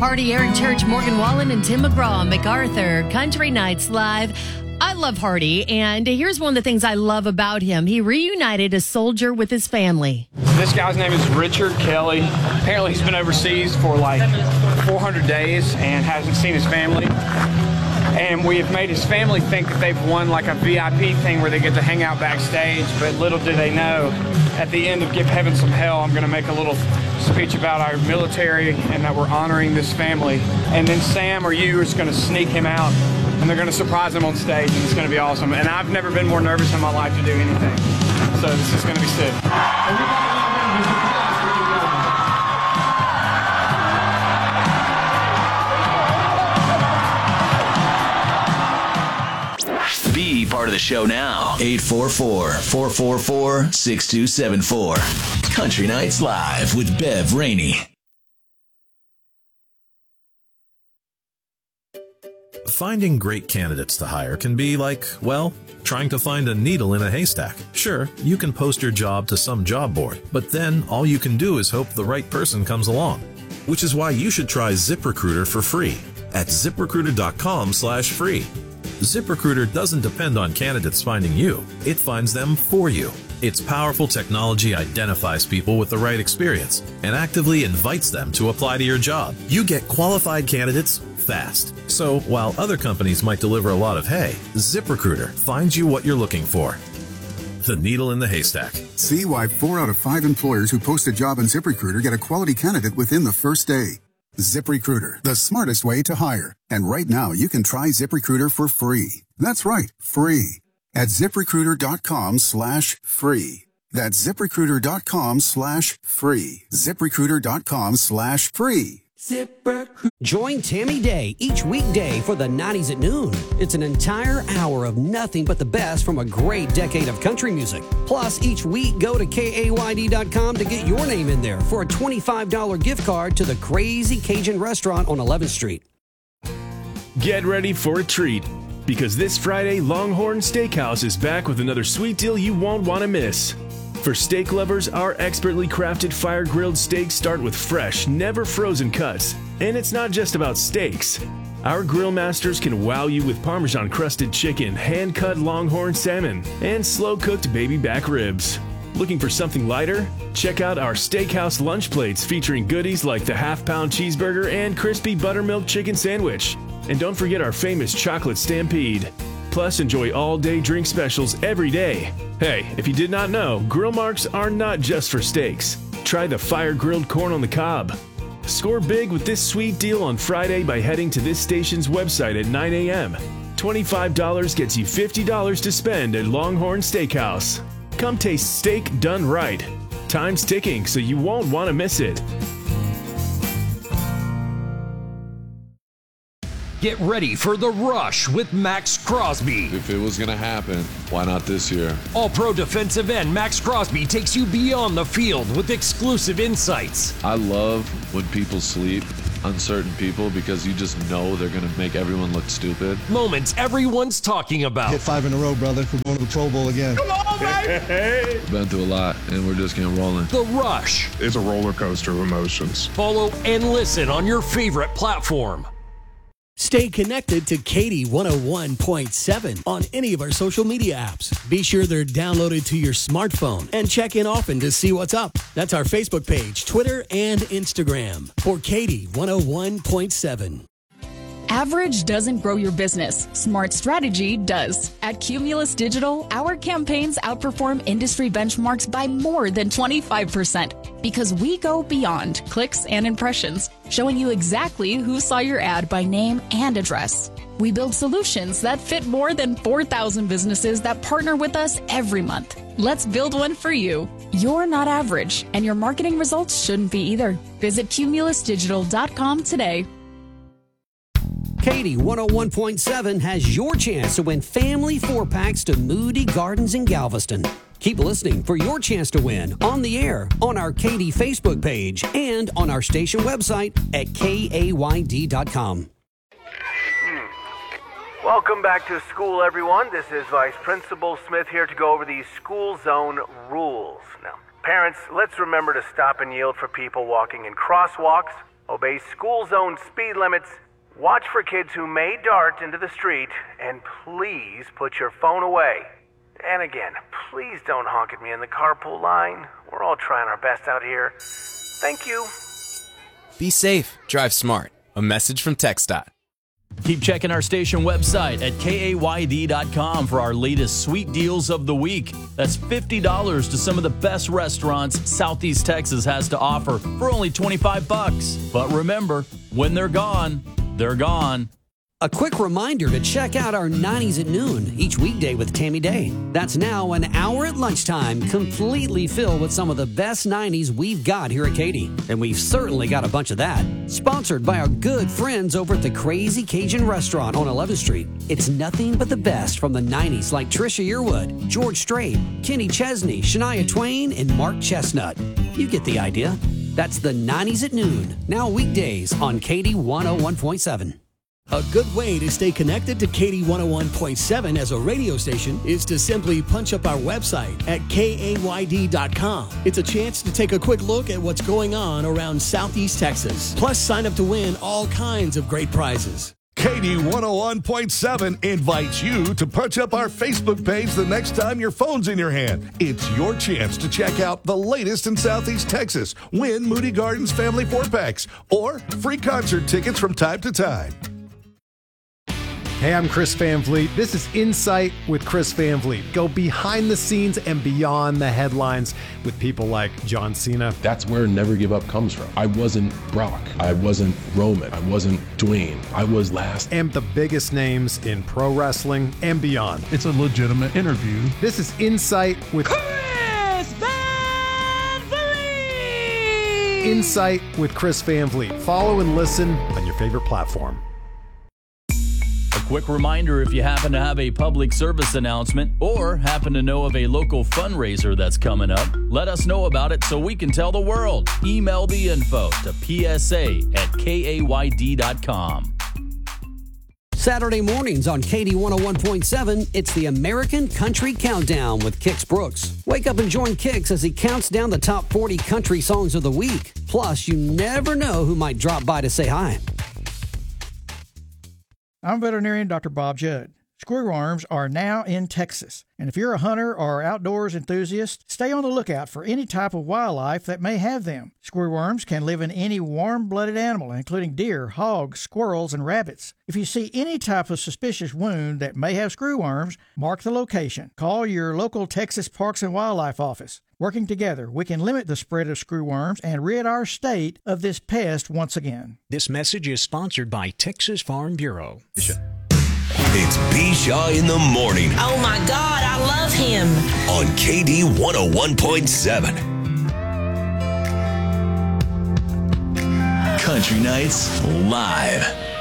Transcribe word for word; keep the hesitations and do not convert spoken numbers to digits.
Hardy, Eric Church, Morgan Wallen, and Tim McGraw, MacArthur, Country Nights Live. I love Hardy, and here's one of the things I love about him. He reunited a soldier with his family. This guy's name is Richard Kelly. Apparently he's been overseas for like four hundred days and hasn't seen his family. And we have made his family think that they've won like a V I P thing where they get to hang out backstage, but little do they know, at the end of Give Heaven Some Hell, I'm going to make a little speech about our military and that we're honoring this family. And then Sam or you are just going to sneak him out, and they're going to surprise him on stage, and it's going to be awesome. And I've never been more nervous in my life to do anything. So this is going to be sick. Be part of the show now. eight four four, four four four, six two seven four. Country Nights Live with Bev Rainey. Finding great candidates to hire can be like, well, trying to find a needle in a haystack. Sure, you can post your job to some job board, but then all you can do is hope the right person comes along. Which is why you should try ZipRecruiter for free at ZipRecruiter.com slash free. ZipRecruiter doesn't depend on candidates finding you. It finds them for you. Its powerful technology identifies people with the right experience and actively invites them to apply to your job. You get qualified candidates fast. So while other companies might deliver a lot of hay, ZipRecruiter finds you what you're looking for. The needle in the haystack. See why four out of five employers who post a job on ZipRecruiter get a quality candidate within the first day. ZipRecruiter, the smartest way to hire. And right now, you can try ZipRecruiter for free. That's right, free. At ZipRecruiter.com slash free. That's ZipRecruiter.com slash free. ZipRecruiter.com slash free. ZipRecruiter. Join Tammy Day each weekday for the nineties at noon. It's an entire hour of nothing but the best from a great decade of country music. Plus, each week, go to K A Y D dot com to get your name in there for a twenty-five dollars gift card to the Crazy Cajun Restaurant on eleventh street. Get ready for a treat, because this Friday, Longhorn Steakhouse is back with another sweet deal you won't want to miss. For steak lovers, our expertly crafted fire-grilled steaks start with fresh, never frozen cuts. And it's not just about steaks. Our grill masters can wow you with Parmesan-crusted chicken, hand-cut Longhorn salmon, and slow-cooked baby back ribs. Looking for something lighter? Check out our steakhouse lunch plates featuring goodies like the half-pound cheeseburger and crispy buttermilk chicken sandwich. And don't forget our famous chocolate stampede. Plus, enjoy all-day drink specials every day. Hey, if you did not know, grill marks are not just for steaks. Try the fire-grilled corn on the cob. Score big with this sweet deal on Friday by heading to this station's website at nine a.m. twenty-five dollars gets you fifty dollars to spend at Longhorn Steakhouse. Come taste steak done right. Time's ticking, so you won't want to miss it. Get ready for The Rush with Max Crosby. If it was going to happen, why not this year? All-Pro defensive end Max Crosby takes you beyond the field with exclusive insights. I love when people sleep on certain people because you just know they're going to make everyone look stupid. Moments everyone's talking about. Hit five in a row, brother. We're going to the Pro Bowl again. Come on, baby! Been through a lot, and we're just getting rolling. The Rush. It's a roller coaster of emotions. Follow and listen on your favorite platform. Stay connected to Katie one oh one point seven on any of our social media apps. Be sure they're downloaded to your smartphone and check in often to see what's up. That's our Facebook page, Twitter, and Instagram for Katie one oh one point seven. Average doesn't grow your business. Smart strategy does. At Cumulus Digital, our campaigns outperform industry benchmarks by more than twenty-five percent because we go beyond clicks and impressions, showing you exactly who saw your ad by name and address. We build solutions that fit more than four thousand businesses that partner with us every month. Let's build one for you. You're not average, and your marketing results shouldn't be either. Visit Cumulus Digital dot com today. Katie one oh one point seven has your chance to win family four-packs to Moody Gardens in Galveston. Keep listening for your chance to win on the air, on our Katie Facebook page, and on our station website at K A Y D dot com. Welcome back to school, everyone. This is Vice Principal Smith here to go over the school zone rules. Now, parents, let's remember to stop and yield for people walking in crosswalks, obey school zone speed limits, watch for kids who may dart into the street, and please put your phone away. And again, please don't honk at me in the carpool line. We're all trying our best out here. Thank you. Be safe. Drive smart. A message from TxDOT. Keep checking our station website at K A Y D dot com for our latest sweet deals of the week. That's fifty dollars to some of the best restaurants Southeast Texas has to offer for only twenty-five bucks. But remember, when they're gone, they're gone. A quick reminder to check out our nineties at noon each weekday with Tammy Day. That's now an hour at lunchtime, completely filled with some of the best nineties we've got here at Katy. And we've certainly got a bunch of that. Sponsored by our good friends over at the Crazy Cajun Restaurant on eleventh Street. It's nothing but the best from the nineties like Trisha Yearwood, George Strait, Kenny Chesney, Shania Twain, and Mark Chestnut. You get the idea. That's the nineties at noon, now weekdays on Katy one oh one point seven. A good way to stay connected to Katy one oh one point seven as a radio station is to simply punch up our website at K A Y D dot com. It's a chance to take a quick look at what's going on around Southeast Texas. Plus, sign up to win all kinds of great prizes. Katy one oh one point seven invites you to punch up our Facebook page the next time your phone's in your hand. It's your chance to check out the latest in Southeast Texas, win Moody Gardens family four-packs, or free concert tickets from time to time. Hey, I'm Chris Van Vliet. This is Insight with Chris Van Vliet. Go behind the scenes and beyond the headlines with people like John Cena. That's where Never Give Up comes from. I wasn't Brock. I wasn't Roman. I wasn't Dwayne. I was last. And the biggest names in pro wrestling and beyond. It's a legitimate interview. This is Insight with Chris Van Vliet. Insight with Chris Van Vliet. Follow and listen on your favorite platform. Quick reminder, if you happen to have a public service announcement or happen to know of a local fundraiser that's coming up, let us know about it so we can tell the world. Email the info to P S A at K A Y D dot com. Saturday mornings on Katy one oh one point seven, it's the American Country Countdown with Kix Brooks. Wake up and join Kix as he counts down the top forty country songs of the week. Plus, you never know who might drop by to say hi. I'm veterinarian Doctor Bob Judd. Screwworms are now in Texas, and if you're a hunter or outdoors enthusiast, stay on the lookout for any type of wildlife that may have them. Screwworms can live in any warm-blooded animal, including deer, hogs, squirrels, and rabbits. If you see any type of suspicious wound that may have screwworms, mark the location. Call your local Texas Parks and Wildlife office. Working together, we can limit the spread of screwworms and rid our state of this pest once again. This message is sponsored by Texas Farm Bureau. It's Bishaw in the morning. Oh my God, I love him. On Katy one oh one point seven. Country Nights Live.